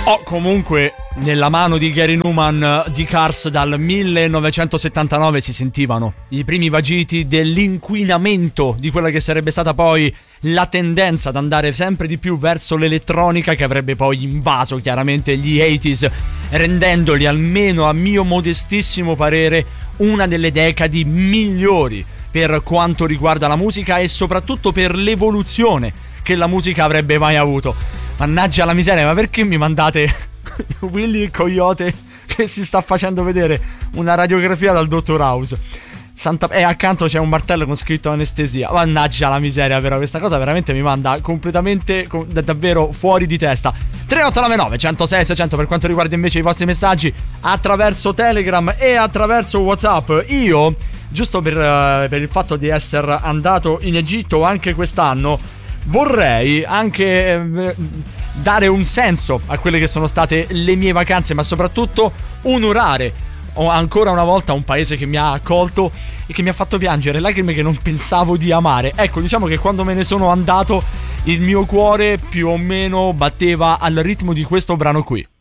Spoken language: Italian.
O comunque nella mano di Gary Numan di Cars dal 1979 si sentivano i primi vagiti dell'inquinamento di quella che sarebbe stata poi la tendenza ad andare sempre di più verso l'elettronica, che avrebbe poi invaso chiaramente gli 80s, rendendoli, almeno a mio modestissimo parere, una delle decadi migliori per quanto riguarda la musica e soprattutto per l'evoluzione che la musica avrebbe mai avuto. Mannaggia la miseria, ma perché mi mandate Willy il Coyote che si sta facendo vedere una radiografia dal Dottor House? E accanto c'è un martello con scritto anestesia. Mannaggia la miseria, però questa cosa veramente mi manda completamente davvero fuori di testa. 3899 106 600 per quanto riguarda invece i vostri messaggi attraverso Telegram e attraverso WhatsApp. Io, giusto per il fatto di essere andato in Egitto anche quest'anno, vorrei anche dare un senso a quelle che sono state le mie vacanze, ma soprattutto onorare ancora una volta un paese che mi ha accolto e che mi ha fatto piangere lacrime che non pensavo di amare. Ecco, diciamo che quando me ne sono andato il mio cuore più o meno batteva al ritmo di questo brano qui.